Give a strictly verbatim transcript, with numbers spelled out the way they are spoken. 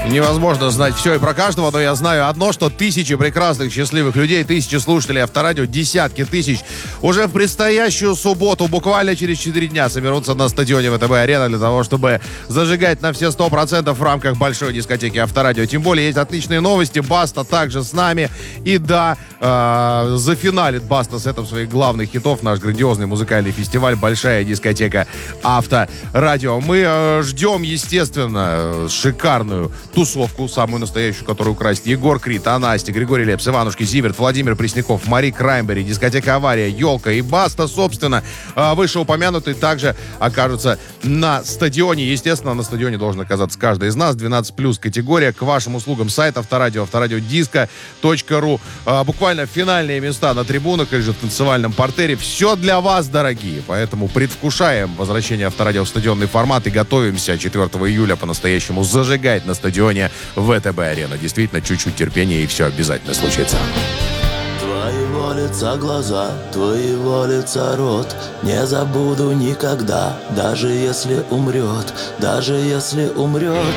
Невозможно знать все и про каждого, но я знаю одно, что тысячи прекрасных, счастливых людей, тысячи слушателей Авторадио, десятки тысяч уже в предстоящую субботу, буквально через четыре дня, соберутся на стадионе ВТБ-арена для того, чтобы зажигать на все сто процентов в рамках большой дискотеки Авторадио. Тем более есть отличные новости. Баста также с нами. И да, э, зафиналит Баста с сетом своих главных хитов наш грандиозный музыкальный фестиваль «Большая дискотека Авторадио». Мы э, ждем, естественно, шикарную тусовку, самую настоящую, которую украсит Егор Крид, Анастя, Григорий Лепс, Иванушки Зиверт, Владимир Пресняков, Мари Краймбери, дискотека «Авария», Елка и Баста, собственно, вышеупомянутый также окажутся на стадионе. Естественно, на стадионе должен оказаться каждый из нас. двенадцать плюс категория. К вашим услугам сайт Авторадио, авторадиодиско точка ру. Буквально финальные места на трибунах или же в танцевальном партере. Все для вас, дорогие. Поэтому предвкушаем возвращение Авторадио в стадионный формат и готовимся четвёртого июля по-настоящему зажигать на стадионе ВТБ-арена. Действительно, чуть-чуть терпения, и все обязательно случится. Твоего лица глаза, твоего лица рот не забуду никогда, даже если умрет, даже если умрет